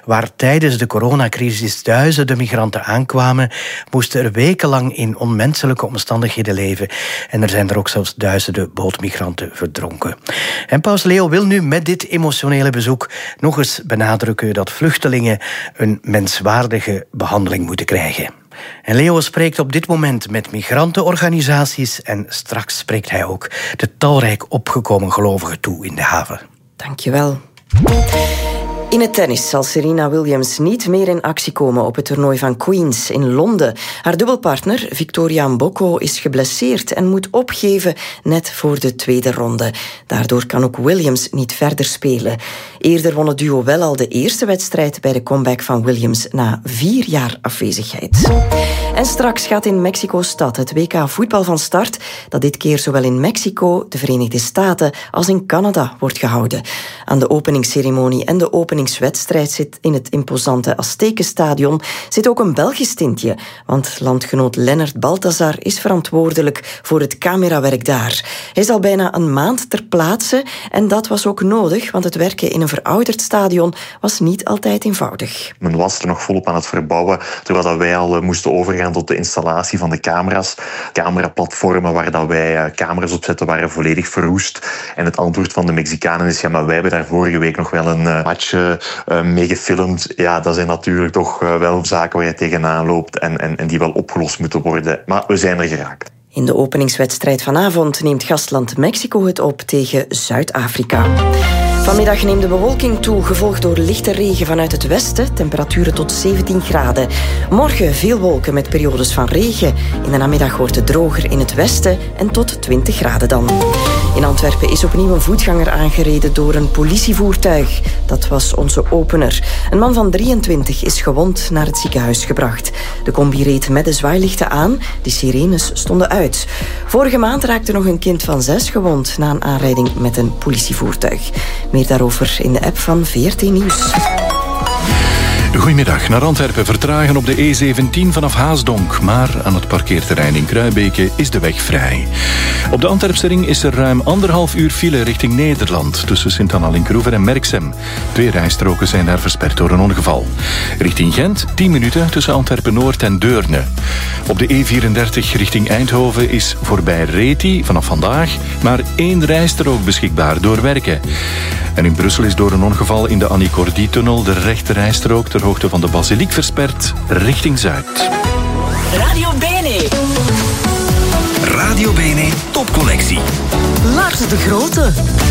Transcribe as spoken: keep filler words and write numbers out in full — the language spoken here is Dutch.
Waar tijdens de coronacrisis duizenden migranten aankwamen, moesten er wekenlang in onmenselijke omstandigheden leven. En er zijn er ook zelfs duizenden bootmigranten verdronken. En paus Leo wil nu met dit emotionele bezoek nog eens benadrukken dat vluchtelingen een menswaardige behandeling moeten krijgen. En Leo spreekt op dit moment met migrantenorganisaties en straks spreekt hij ook de talrijk opgekomen gelovigen toe in de haven. Dankjewel. In het tennis zal Serena Williams niet meer in actie komen op het toernooi van Queens in Londen. Haar dubbelpartner Victoria Mboko is geblesseerd en moet opgeven net voor de tweede ronde. Daardoor kan ook Williams niet verder spelen. Eerder won het duo wel al de eerste wedstrijd bij de comeback van Williams na vier jaar afwezigheid. En straks gaat in Mexico-stad het W K voetbal van start, dat dit keer zowel in Mexico, de Verenigde Staten als in Canada wordt gehouden. Aan de openingsceremonie en de openingswedstrijd zit in het imposante Aztekenstadion zit ook een Belgisch tintje, want landgenoot Lennart Balthazar is verantwoordelijk voor het camerawerk daar. Hij is al bijna een maand ter plaatse en dat was ook nodig, want het werken in een verouderd stadion was niet altijd eenvoudig. Men was er nog volop aan het verbouwen, terwijl wij al moesten overgaan tot de installatie van de camera's. Cameraplatformen waar dat wij camera's op zetten waren volledig verroest. En het antwoord van de Mexicanen is, ja, maar wij hebben daar vorige week nog wel een uh, match uh, mee gefilmd. Ja, dat zijn natuurlijk toch uh, wel zaken waar je tegenaan loopt en, en, en die wel opgelost moeten worden. Maar we zijn er geraakt. In de openingswedstrijd vanavond neemt gastland Mexico het op tegen Zuid-Afrika. Vanmiddag neemt de bewolking toe, gevolgd door lichte regen vanuit het westen. Temperaturen tot zeventien graden. Morgen veel wolken met periodes van regen. In de namiddag wordt het droger in het westen en tot twintig graden dan. In Antwerpen is opnieuw een voetganger aangereden door een politievoertuig. Dat was onze opener. Een man van drieëntwintig is gewond naar het ziekenhuis gebracht. De combi reed met de zwaailichten aan. De sirenes stonden uit. Vorige maand raakte nog een kind van zes gewond na een aanrijding met een politievoertuig. Meer daarover in de app van V R T Nieuws. Goedemiddag. Naar Antwerpen vertragen op de E zeventien vanaf Haasdonk. Maar aan het parkeerterrein in Kruibeke is de weg vrij. Op de Antwerpse ring is er ruim anderhalf uur file richting Nederland. Tussen Sint-Anna-Linkroever en Merksem. Twee rijstroken zijn daar versperd door een ongeval. Richting Gent tien minuten tussen Antwerpen-Noord en Deurne. Op de E vierendertig richting Eindhoven is voorbij Reti vanaf vandaag maar één rijstrook beschikbaar door werken. En in Brussel is door een ongeval in de Annie Cordy-tunnel de rechte rijstrook ter hoogte van de Basiliek versperd richting Zuid. Radio Bene. Radio Bene topcollectie. Lars de Grote.